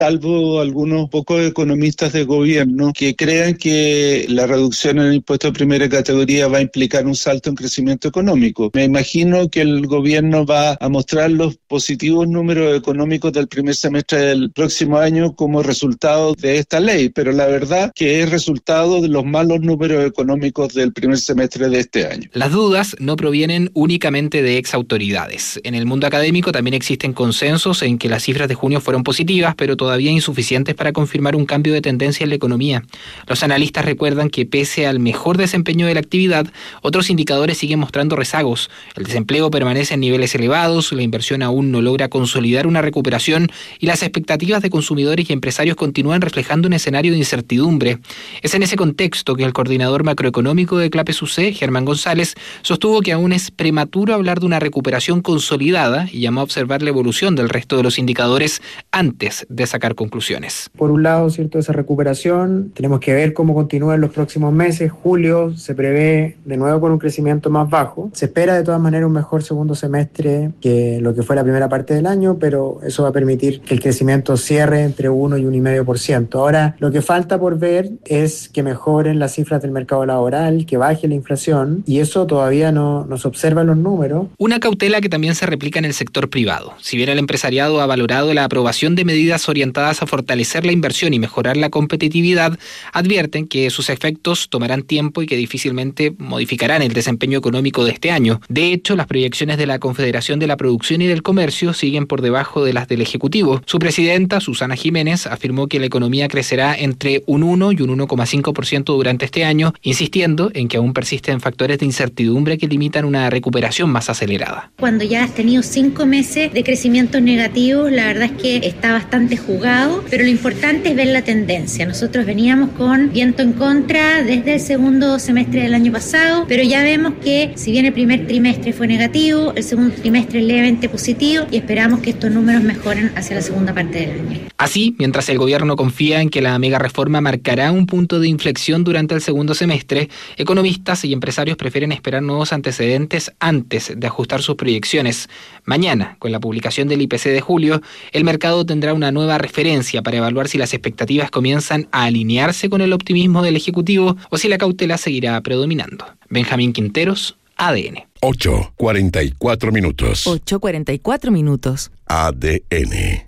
salvo algunos pocos economistas de gobierno que crean que la reducción en el impuesto de primera categoría va a implicar un salto en crecimiento económico. Me imagino que el gobierno va a mostrar los positivos números económicos del primer semestre del próximo año como resultado de esta ley, pero la verdad que es resultado de los malos números económicos del primer semestre de este año. Las dudas no provienen únicamente de exautoridades. En el mundo académico también existen consensos en que las cifras de junio fueron positivas, pero todavía insuficientes para confirmar un cambio de tendencia en la economía. Los analistas recuerdan que pese al mejor desempeño de la actividad, otros indicadores siguen mostrando rezagos. El desempleo permanece en niveles elevados, la inversión aún no logra consolidar una recuperación y las expectativas de consumidores y empresarios continúan reflejando un escenario de incertidumbre. Es en ese contexto que el coordinador macroeconómico de Clapes UC, Germán González, sostuvo que aún es prematuro hablar de una recuperación consolidada y llamó a observar la evolución del resto de los indicadores antes de sacar conclusiones. Por un lado, ¿cierto?, esa recuperación, tenemos que ver cómo continúa en los próximos meses. Julio se prevé de nuevo con un crecimiento más bajo. Se espera de todas maneras un mejor segundo semestre que lo que fue la primera parte del año, pero eso va a permitir que el crecimiento cierre entre 1 y 1,5%. Ahora, lo que falta por ver es que mejoren las cifras del mercado laboral, que baje la inflación, y eso todavía no se observa en los números. Una cautela que también se replica en el sector privado. Si bien el empresariado ha valorado la aprobación de medidas orientadas a fortalecer la inversión y mejorar la competitividad, advierten que sus efectos tomarán tiempo y que difícilmente modificarán el desempeño económico de este año. De hecho, las proyecciones de la Confederación de la Producción y del Comercio siguen por debajo de las del Ejecutivo. Su presidenta, Susana Jiménez, afirmó que la economía crecerá entre un 1 y un 1,5% durante este año, insistiendo en que aún persisten factores de incertidumbre que limitan una recuperación más acelerada. Cuando ya has tenido 5 meses de crecimientos negativos, la verdad es que está bastante jugado, pero lo importante es ver la tendencia. Nosotros veníamos con viento en contra desde el segundo semestre del año pasado, pero ya vemos que si bien el primer trimestre fue negativo, el segundo trimestre es levemente positivo y esperamos que estos números mejoren hacia la segunda parte del año. Así, mientras el gobierno confía en que la mega reforma marcará un punto de inflexión durante el segundo semestre, economistas y empresarios prefieren esperar nuevos antecedentes antes de ajustar sus proyecciones. Mañana, con la publicación del IPC de julio, el mercado tendrá una nueva referencia para evaluar si las expectativas comienzan a alinearse con el optimismo del Ejecutivo o si la cautela seguirá predominando. Benjamín Quinteros, ADN. 8:44 minutos. 8:44 minutos. ADN.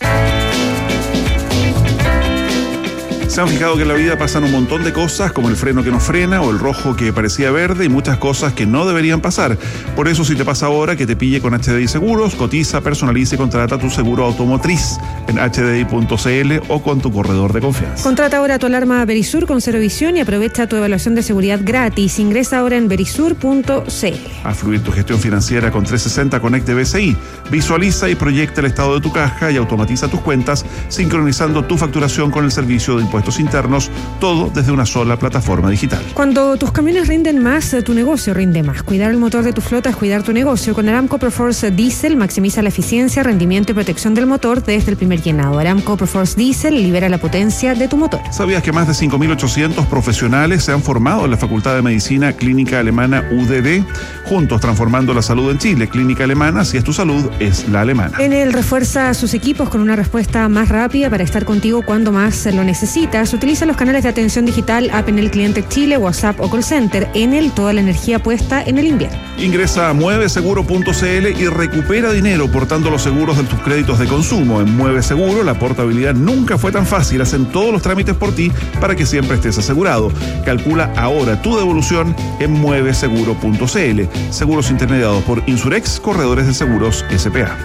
Se han fijado que en la vida pasan un montón de cosas, como el freno que no frena o el rojo que parecía verde y muchas cosas que no deberían pasar. Por eso, si te pasa ahora, que te pille con HDI Seguros, cotiza, personaliza y contrata tu seguro automotriz en hdi.cl o con tu corredor de confianza. Contrata ahora tu alarma Verisur con cero visión y aprovecha tu evaluación de seguridad gratis. Ingresa ahora en verisur.cl. A fluir tu gestión financiera con 360 Connect de BCI. Visualiza y proyecta el estado de tu caja y automatiza tus cuentas, sincronizando tu facturación con el servicio de impuestos internos, todo desde una sola plataforma digital. Cuando tus camiones rinden más, tu negocio rinde más. Cuidar el motor de tu flota es cuidar tu negocio. Con Aramco Perforce Diesel maximiza la eficiencia, rendimiento y protección del motor desde el primer llenado. Aramco Perforce Diesel libera la potencia de tu motor. ¿Sabías que más de 5.800 profesionales se han formado en la Facultad de Medicina Clínica Alemana UDD? Juntos transformando la salud en Chile. Clínica Alemana, si es tu salud, es la alemana. Enel refuerza sus equipos con una respuesta más rápida para estar contigo cuando más lo necesitas. Utiliza los canales de atención digital, app Enel Cliente Chile, WhatsApp o call center. Enel, toda la energía puesta en el invierno. Ingresa a mueveseguro.cl y recupera dinero portando los seguros de tus créditos de consumo. En Mueve Seguro, la portabilidad nunca fue tan fácil. Hacen todos los trámites por ti para que siempre estés asegurado. Calcula ahora tu devolución en mueveseguro.cl. Seguros intermediados por Insurex, Corredores de Seguros S.p.A.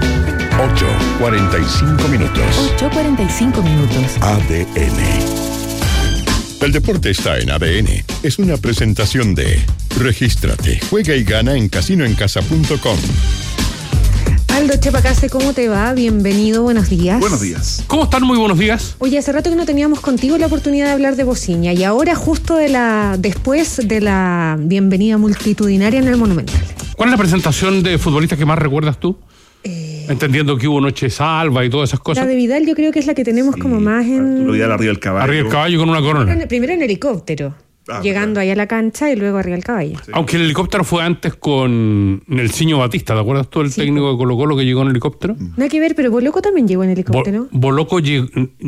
8:45 minutos. 8:45 minutos. ADN. El deporte está en ADN. Es una presentación de Regístrate, juega y gana en casinoencasa.com. Aldo Chepacase, ¿cómo te va? Bienvenido, buenos días. Buenos días. ¿Cómo están? Muy buenos días. Oye, hace rato que no teníamos contigo la oportunidad de hablar de Bociña y ahora justo después de la bienvenida multitudinaria en el Monumental. ¿Cuál es la presentación de futbolistas que más recuerdas tú? Entendiendo que hubo Noche Salva y todas esas cosas. La de Vidal yo creo que es la que tenemos como más en... Lo Vidal arriba del caballo. Arriba del caballo con una corona. Primero en helicóptero. llegando ahí a la cancha y luego arriba del caballo. Sí. Aunque el helicóptero fue antes con Nelsinho Batista, ¿te acuerdas tú el técnico de Colo-Colo que llegó en helicóptero? Nada que ver, pero Boloco también llegó en helicóptero. Boloco